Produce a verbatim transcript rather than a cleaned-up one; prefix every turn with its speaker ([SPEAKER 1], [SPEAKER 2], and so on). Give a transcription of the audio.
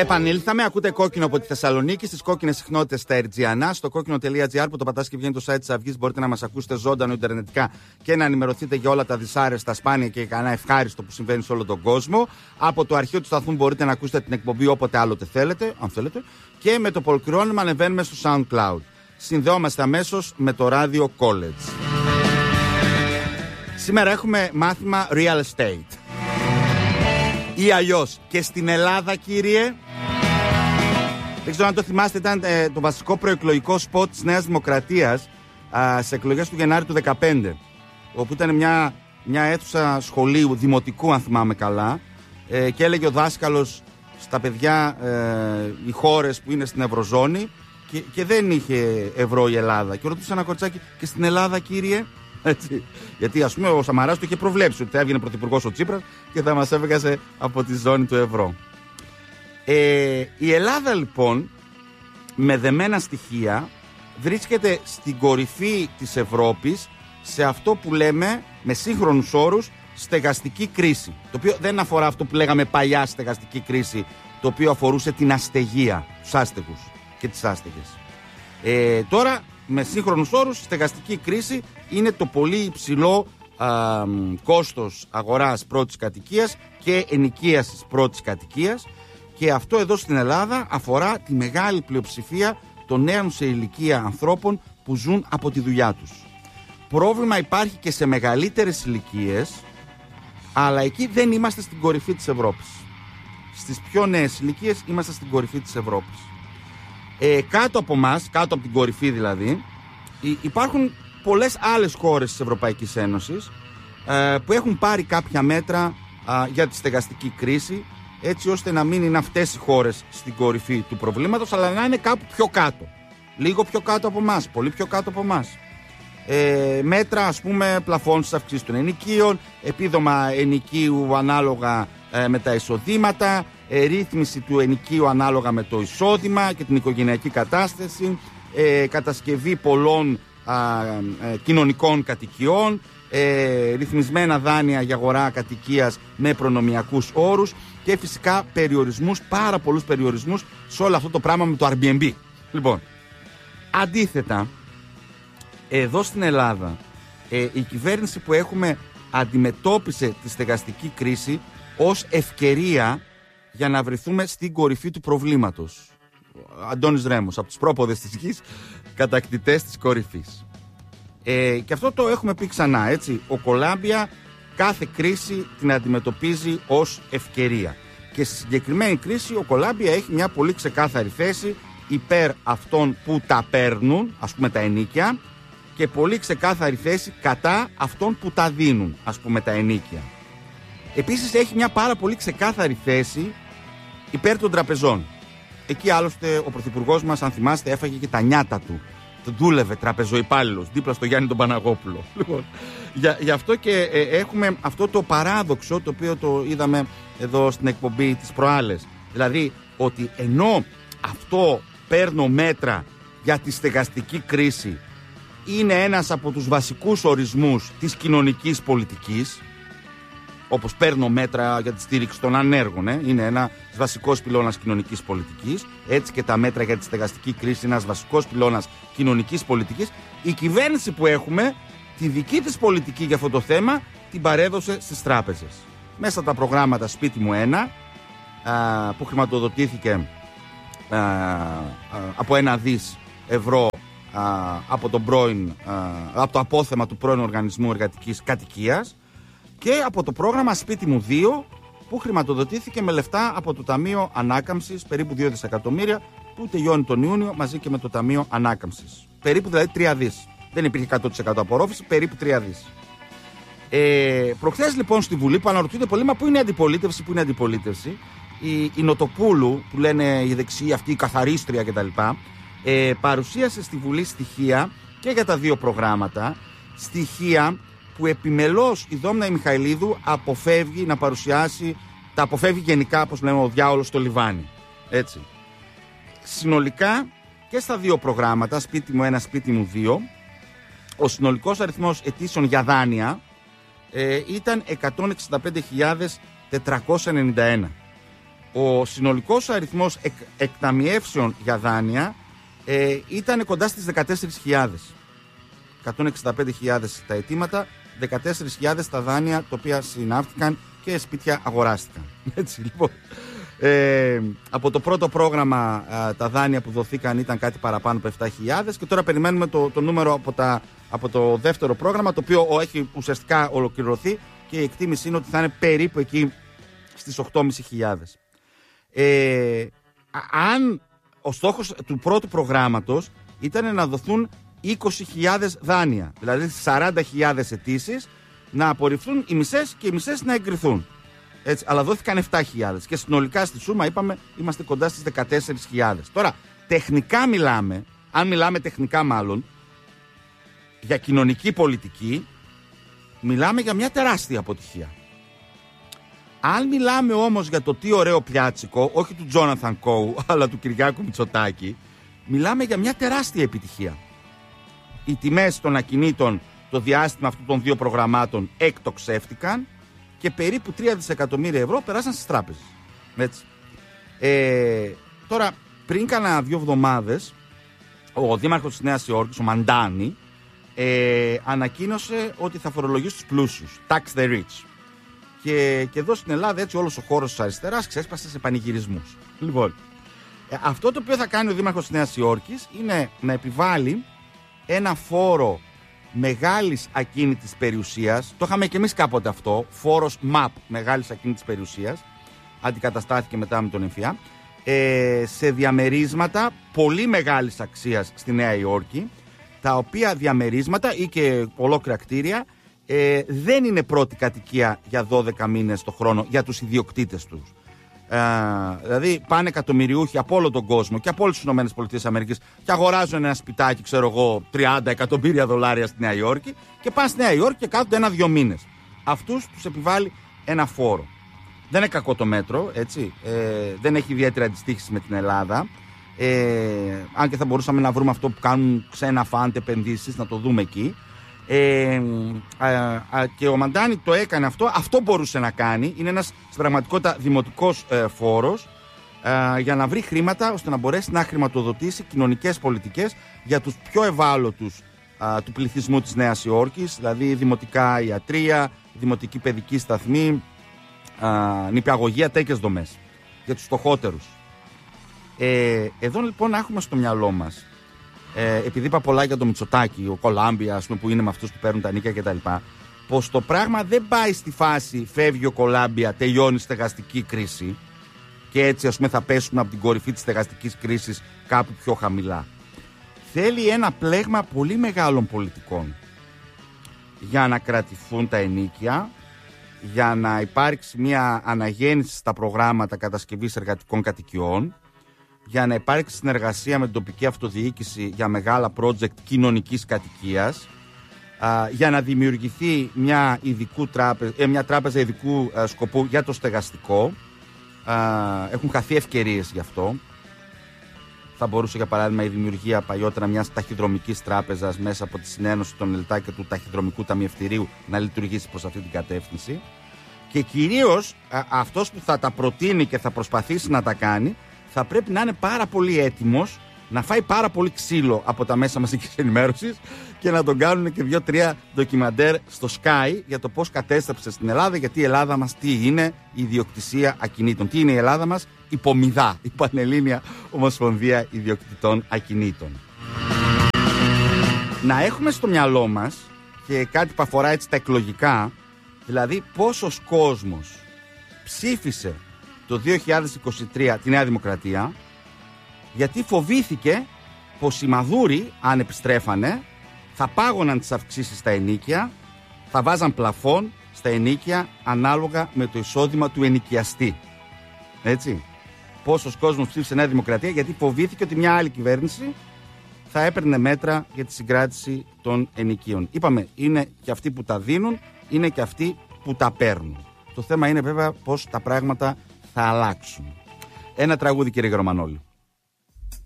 [SPEAKER 1] Επανήλθαμε, ακούτε Κόκκινο από τη Θεσσαλονίκη, στις κόκκινες συχνότητες στα Ερτζιανά, στο κόκκινο τελεία τζι άρ που το πατάς και βγαίνει το site της Αυγής. Μπορείτε να μας ακούσετε ζωντανό ιντερνετικά και να ενημερωθείτε για όλα τα δυσάρεστα, σπάνια και κανένα ευχάριστο που συμβαίνει σε όλο τον κόσμο. Από το αρχείο του σταθμού μπορείτε να ακούσετε την εκπομπή όποτε άλλοτε θέλετε, αν θέλετε. Και με το πολυκρόνημα ανεβαίνουμε στο SoundCloud. Συνδεόμαστε αμέσως με το Radio College. Σήμερα έχουμε μάθημα Real Estate. Ή αλλιώς και στην Ελλάδα, κύριε. Δεν ξέρω αν το θυμάστε, ήταν ε, το βασικό προεκλογικό σποτ της Νέας Δημοκρατίας α, σε εκλογές του Γενάρη του δεκαπέντε, όπου ήταν μια, μια αίθουσα σχολείου, δημοτικού αν θυμάμαι καλά, ε, και έλεγε ο δάσκαλος στα παιδιά ε, οι χώρες που είναι στην Ευρωζώνη και, και δεν είχε ευρώ η Ελλάδα. Και ρωτούσε ένα κοριτσάκι, και στην Ελλάδα, κύριε? Έτσι. Γιατί ας πούμε ο Σαμαράς το είχε προβλέψει ότι θα έβγαινε πρωθυπουργός ο Τσίπρας και θα μας έβγαζε από τη ζώνη του ευρώ. Ε, η Ελλάδα λοιπόν με δεμένα στοιχεία βρίσκεται στην κορυφή της Ευρώπης σε αυτό που λέμε με σύγχρονους όρους στεγαστική κρίση, το οποίο δεν αφορά αυτό που λέγαμε παλιά στεγαστική κρίση, το οποίο αφορούσε την αστεγία, τους άστεγους και τις άστεγες. Ε, τώρα με σύγχρονους όρους στεγαστική κρίση είναι το πολύ υψηλό α, κόστος αγοράς πρώτης κατοικίας και ενοικίασης πρώτης κατοικίας. Και αυτό εδώ στην Ελλάδα αφορά τη μεγάλη πλειοψηφία των νέων σε ηλικία ανθρώπων που ζουν από τη δουλειά τους. Πρόβλημα υπάρχει και σε μεγαλύτερες ηλικίες, αλλά εκεί δεν είμαστε στην κορυφή της Ευρώπης. Στις πιο νέες ηλικίες είμαστε στην κορυφή της Ευρώπης. Ε, κάτω από μας, κάτω από την κορυφή δηλαδή, υπάρχουν πολλές άλλες χώρες της Ευρωπαϊκής Ένωσης ε, που έχουν πάρει κάποια μέτρα ε, για τη στεγαστική κρίση, έτσι ώστε να μην είναι αυτές οι χώρες στην κορυφή του προβλήματος, αλλά να είναι κάπου πιο κάτω. Λίγο πιο κάτω από εμάς, πολύ πιο κάτω από εμάς. Ε, μέτρα, ας πούμε, πλαφών στις αυξήσεις των ενοικίων, επίδομα ενοικίου ανάλογα ε, με τα εισοδήματα, ε, ρύθμιση του ενοικίου ανάλογα με το εισόδημα και την οικογενειακή κατάσταση, ε, κατασκευή πολλών α, ε, κοινωνικών κατοικιών, ε, ρυθμισμένα δάνεια για αγορά κατοικίας με προνομιακούς όρους και φυσικά περιορισμούς, πάρα πολλούς περιορισμούς σε όλο αυτό το πράγμα με το Airbnb. Λοιπόν, αντίθετα, εδώ στην Ελλάδα ε, η κυβέρνηση που έχουμε αντιμετώπισε τη στεγαστική κρίση ως ευκαιρία για να βρεθούμε στην κορυφή του προβλήματος. Αντώνης Ρέμος, από τους πρόποδες της γης, κατακτητές της κορυφής. Ε, και αυτό το έχουμε πει ξανά, έτσι. Ο Κολάμπια κάθε κρίση την αντιμετωπίζει ως ευκαιρία. Και στη συγκεκριμένη κρίση ο Κολάμπια έχει μια πολύ ξεκάθαρη θέση υπέρ αυτών που τα παίρνουν, ας πούμε τα ενίκια, και πολύ ξεκάθαρη θέση κατά αυτών που τα δίνουν, ας πούμε τα ενίκια. Επίσης έχει μια πάρα πολύ ξεκάθαρη θέση υπέρ των τραπεζών. Εκεί άλλωστε ο πρωθυπουργός μας, αν θυμάστε, έφαγε και τα νιάτα του. Το δούλευε τραπεζοϊπάλληλος δίπλα στο Γιάννη τον Παναγόπουλο. Λοιπόν, για, γι' αυτό και ε, έχουμε αυτό το παράδοξο, το οποίο το είδαμε εδώ στην εκπομπή της προάλλες. Δηλαδή ότι ενώ αυτό παίρνω μέτρα για τη στεγαστική κρίση είναι ένας από τους βασικούς ορισμούς της κοινωνικής πολιτικής, όπως παίρνω μέτρα για τη στήριξη των ανέργων, ε, είναι ένας βασικός πυλώνας κοινωνικής πολιτικής, έτσι και τα μέτρα για τη στεγαστική κρίση είναι ένας βασικός πυλώνας κοινωνικής πολιτικής. Η κυβέρνηση που έχουμε, τη δική της πολιτική για αυτό το θέμα, την παρέδωσε στις τράπεζες. Μέσα από τα προγράμματα Σπίτι μου ένα, α, που χρηματοδοτήθηκε α, α, από ένα δις ευρώ α, από, τον πρώην, α, από το απόθεμα του πρώην Οργανισμού Εργατικής Κατοικίας, και από το πρόγραμμα Σπίτι μου δύο, που χρηματοδοτήθηκε με λεφτά από το Ταμείο Ανάκαμψης, περίπου δύο δισεκατομμύρια, που τελειώνει τον Ιούνιο μαζί και με το Ταμείο Ανάκαμψης. Περίπου δηλαδή τρία δις. Δεν υπήρχε εκατό τοις εκατό απορρόφηση, περίπου τρία δις. Ε, προχθές λοιπόν στη Βουλή, που αναρωτιούνται πολύ, μα πού είναι η αντιπολίτευση, πού είναι η αντιπολίτευση, η, η Νοτοπούλου, που λένε οι δεξιοί, αυτή η καθαρίστρια κτλ., ε, παρουσίασε στη Βουλή στοιχεία και για τα δύο προγράμματα, στοιχεία που επιμελώς η Δόμνα η Μιχαηλίδου αποφεύγει να παρουσιάσει, τα αποφεύγει γενικά, όπως λέμε, ο διάολος στο λιβάνι. Έτσι. Συνολικά και στα δύο προγράμματα, Σπίτι μου ένα, Σπίτι μου δύο, ο συνολικός αριθμός αιτήσεων για δάνεια ε, ήταν εκατόν εξήντα πέντε χιλιάδες τετρακόσια ενενήντα ένα. ο συνολικός αριθμός εκ, εκταμιεύσεων για δάνεια ε, ήταν κοντά στις δεκατέσσερις χιλιάδες. εκατόν εξήντα πέντε χιλιάδες τα αιτήματα, δεκατέσσερις χιλιάδες τα δάνεια τα οποία συνάφθηκαν και σπίτια αγοράστηκαν. Έτσι, λοιπόν. Ε, από το πρώτο πρόγραμμα α, τα δάνεια που δοθήκαν ήταν κάτι παραπάνω από επτά χιλιάδες και τώρα περιμένουμε το, το νούμερο από, τα, από το δεύτερο πρόγραμμα, το οποίο ο, έχει ουσιαστικά ολοκληρωθεί και η εκτίμηση είναι ότι θα είναι περίπου εκεί στις οκτώ χιλιάδες πεντακόσιες. Ε, αν ο στόχος του πρώτου προγράμματος ήταν να δοθούν είκοσι χιλιάδες δάνεια, δηλαδή σαράντα χιλιάδες αιτήσεις να απορριφθούν οι μισές και οι μισές να εγκριθούν. Έτσι, αλλά δόθηκαν επτά χιλιάδες και συνολικά στη σούμα είπαμε είμαστε κοντά στις δεκατέσσερις χιλιάδες. Τώρα, τεχνικά μιλάμε, αν μιλάμε τεχνικά μάλλον, για κοινωνική πολιτική, μιλάμε για μια τεράστια αποτυχία. Αν μιλάμε όμως για το τι ωραίο πιάτσικο, όχι του Τζόναθαν Κόου, αλλά του Κυριάκου Μητσοτάκη, μιλάμε για μια τεράστια επιτυχία. Οι τιμές των ακινήτων το διάστημα αυτών των δύο προγραμμάτων εκτοξεύτηκαν και περίπου τρία δισεκατομμύρια ευρώ περάσαν στις τράπεζες. Έτσι. Ε, τώρα, πριν κάνα δύο εβδομάδες, ο δήμαρχος της Νέας Υόρκης, ο Μαντάνη, ε, ανακοίνωσε ότι θα φορολογήσει τους πλούσιους. Tax the rich. Και, και εδώ στην Ελλάδα, έτσι, όλος ο χώρος της αριστεράς ξέσπασε σε πανηγυρισμούς. Λοιπόν, ε, αυτό το οποίο θα κάνει ο δήμαρχος της Νέας Υόρκης είναι να επιβάλλει ένα φόρο μεγάλης ακίνητης περιουσίας. Το είχαμε και εμείς κάποτε αυτό, φόρος μαπ μεγάλης ακίνητης περιουσίας, αντικαταστάθηκε μετά με τον ΕΜΦΙΑ, ε, σε διαμερίσματα πολύ μεγάλης αξίας στη Νέα Υόρκη, τα οποία διαμερίσματα ή και ολόκληρα κτίρια ε, δεν είναι πρώτη κατοικία για δώδεκα μήνες το χρόνο για τους ιδιοκτήτες τους. Ε, δηλαδή πάνε εκατομμυριούχοι από όλο τον κόσμο και από όλες τις ΗΠΑ και αγοράζουν ένα σπιτάκι, ξέρω εγώ, τριάντα εκατομμύρια δολάρια στη Νέα Υόρκη και πάνε στη Νέα Υόρκη και κάθονται ένα-δύο μήνες. Αυτούς τους επιβάλλει ένα φόρο. Δεν είναι κακό το μέτρο, έτσι. Ε, δεν έχει ιδιαίτερη αντιστοίχηση με την Ελλάδα. Ε, αν και θα μπορούσαμε να βρούμε αυτό που κάνουν ξένα φαντ επενδύσεις, να το δούμε εκεί. Ε, α, α, και ο Μαντάνη το έκανε αυτό. Αυτό μπορούσε να κάνει. Είναι ένας στην πραγματικότητα δημοτικός ε, φόρος ε, για να βρει χρήματα ώστε να μπορέσει να χρηματοδοτήσει κοινωνικές πολιτικές για τους πιο ευάλωτους ε, του πληθυσμού της Νέας Υόρκης, δηλαδή δημοτικά ιατρεία, δημοτική παιδική σταθμή, ε, νηπιαγωγεία, τέτοιες δομές για τους φτωχότερους. Ε, εδώ λοιπόν έχουμε στο μυαλό μας, ε, επειδή είπα πολλά για το Μητσοτάκη, ο Κολάμπια, ας πούμε, που είναι με αυτούς που παίρνουν τα νίκια κτλ., πως το πράγμα δεν πάει στη φάση φεύγει ο Κολάμπια, τελειώνει η στεγαστική κρίση και έτσι, ας πούμε, θα πέσουμε από την κορυφή της στεγαστικής κρίσης κάπου πιο χαμηλά. Θέλει ένα πλέγμα πολύ μεγάλων πολιτικών για να κρατηθούν τα ενοίκια, για να υπάρξει μια αναγέννηση στα προγράμματα κατασκευής εργατικών κατοικιών, για να υπάρξει συνεργασία με την τοπική αυτοδιοίκηση για μεγάλα project κοινωνικής κατοικίας, α, για να δημιουργηθεί μια, ειδικού τράπεζα, ε, μια τράπεζα ειδικού α, σκοπού για το στεγαστικό. Α, έχουν χαθεί ευκαιρίες γι' αυτό. Θα μπορούσε, για παράδειγμα, η δημιουργία παλιότερα μιας ταχυδρομικής τράπεζας μέσα από τη συνένωση των ΕΛΤΑ και του ταχυδρομικού ταμιευτηρίου να λειτουργήσει προς αυτή την κατεύθυνση. Και κυρίως α, αυτός που θα τα προτείνει και θα προσπαθήσει να τα κάνει θα πρέπει να είναι πάρα πολύ έτοιμος να φάει πάρα πολύ ξύλο από τα μέσα μαζικής ενημέρωσης και να τον κάνουν και δύο-τρία ντοκιμαντέρ στο Sky για το πώς κατέστρεψε στην Ελλάδα, γιατί η Ελλάδα μας τι είναι, η ιδιοκτησία ακινήτων. Τι είναι η Ελλάδα μας? Η Πομιδά, η Πανελλήνια Ομοσπονδία Ιδιοκτητών Ακινήτων. Να έχουμε στο μυαλό μας και κάτι που αφορά έτσι τα εκλογικά, δηλαδή πόσος κόσμος ψήφισε το δύο χιλιάδες είκοσι τρία τη Νέα Δημοκρατία, γιατί φοβήθηκε πως οι μαδούροι, αν επιστρέφανε, θα πάγωναν τις αυξήσεις στα ενοίκια, θα βάζαν πλαφόν στα ενοίκια ανάλογα με το εισόδημα του ενοικιαστή. Έτσι. Πόσος κόσμος ψήφισε Νέα Δημοκρατία, γιατί φοβήθηκε ότι μια άλλη κυβέρνηση θα έπαιρνε μέτρα για τη συγκράτηση των ενοικίων. Είπαμε, είναι και αυτοί που τα δίνουν, είναι και αυτοί που τα παίρνουν. Το θέμα είναι βέβαια πως τα πράγματα θα αλλάξουν. Ένα τραγούδι, κύριε Γερμανόλη.